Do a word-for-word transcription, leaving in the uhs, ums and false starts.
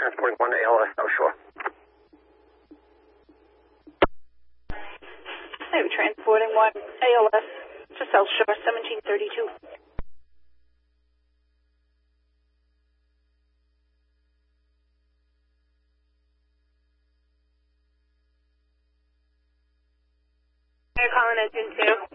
transporting one to A L S South Shore. Navy transporting one A L S to South Shore, seventeen thirty-two. You're calling engine two.